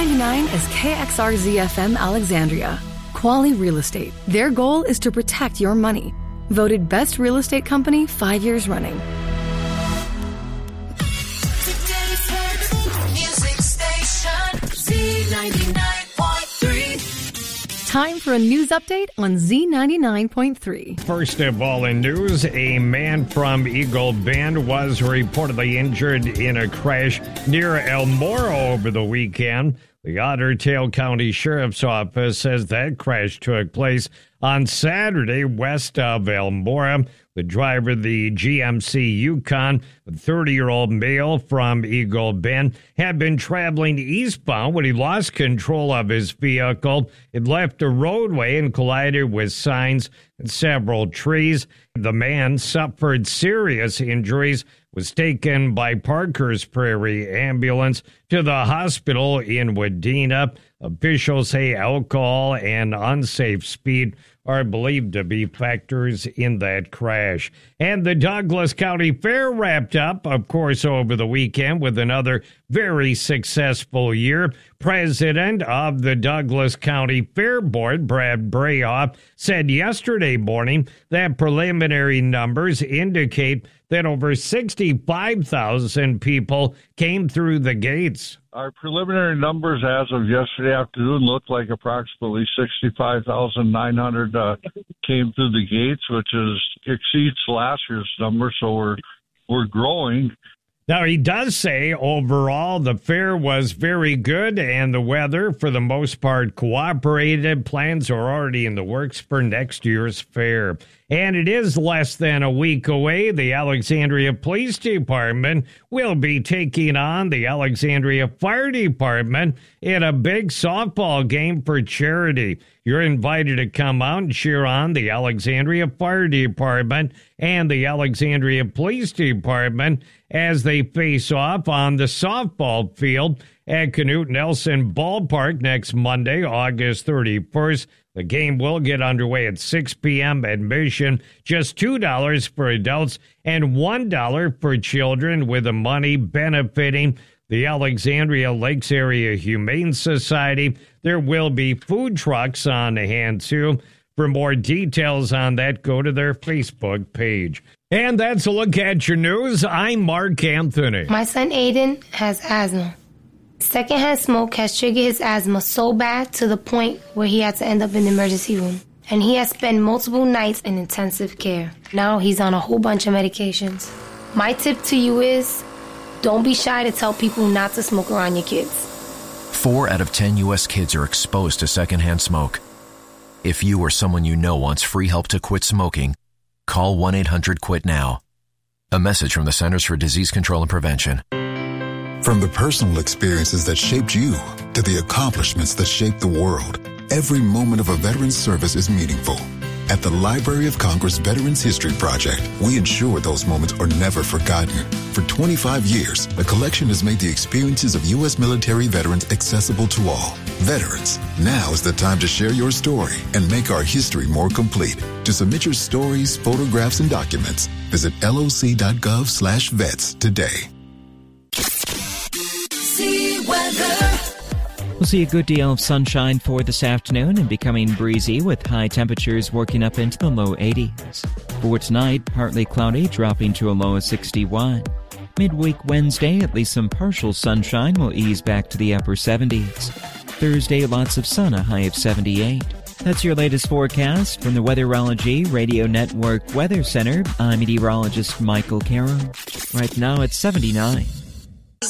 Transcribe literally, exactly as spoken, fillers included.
ninety-nine is K X R Z F M Alexandria. Quali Real Estate. Their goal is to protect your money. Voted Best Real Estate Company five years running. Today's music station, Z ninety-nine point three. Time for a news update on Z ninety-nine point three. First of all in news, a man from Eagle Bend was reportedly injured in a crash near Elmora over the weekend. The Otter Tail County Sheriff's Office says that crash took place on Saturday west of Elmora. The driver, the G M C Yukon, a thirty-year-old male from Eagle Bend, had been traveling eastbound when he lost control of his vehicle. It left a roadway and collided with signs and several trees. The man suffered serious injuries, was taken by Parker's Prairie Ambulance to the hospital in Wadena. Officials say alcohol and unsafe speed are believed to be factors in that crash. And the Douglas County Fair wrapped up, of course, over the weekend with another very successful year. President of the Douglas County Fair Board, Brad Brayoff, said yesterday morning that preliminary numbers indicate that over sixty-five thousand people came through the gates. Our preliminary numbers as of yesterday afternoon look like approximately sixty-five thousand nine hundred uh, came through the gates, which is exceeds last year's number, so we're we're growing. Now, he does say overall the fair was very good and the weather, for the most part, cooperated. Plans are already in the works for next year's fair. And it is less than a week away. The Alexandria Police Department will be taking on the Alexandria Fire Department in a big softball game for charity. You're invited to come out and cheer on the Alexandria Fire Department and the Alexandria Police Department as they face off on the softball field at Knute Nelson Ballpark next Monday, August thirty-first. The game will get underway at six p.m. Admission, just two dollars for adults and one dollar for children, with the money benefiting the Alexandria Lakes Area Humane Society. There will be food trucks on hand, too. For more details on that, go to their Facebook page. And that's a look at your news. I'm Mark Anthony. My son Aiden has asthma. Secondhand smoke has triggered his asthma so bad to the point where he had to end up in the emergency room. And he has spent multiple nights in intensive care. Now he's on a whole bunch of medications. My tip to you is, don't be shy to tell people not to smoke around your kids. Four out of ten U S kids are exposed to secondhand smoke. If you or someone you know wants free help to quit smoking, call one eight hundred quit now. A message from the Centers for Disease Control and Prevention. From the personal experiences that shaped you to the accomplishments that shaped the world, every moment of a veteran's service is meaningful. At the Library of Congress Veterans History Project, we ensure those moments are never forgotten. For twenty-five years, the collection has made the experiences of U S military veterans accessible to all. Veterans, now is the time to share your story and make our history more complete. To submit your stories, photographs, and documents, visit loc.gov slash vets today. We'll see a good deal of sunshine for this afternoon and becoming breezy with high temperatures working up into the low eighties. For tonight, partly cloudy, dropping to a low of sixty-one. Midweek Wednesday, at least some partial sunshine will ease back to the upper seventies. Thursday, lots of sun, a high of seventy-eight. That's your latest forecast from the Weatherology Radio Network Weather Center. I'm meteorologist Michael Carroll. Right now it's seventy-nine.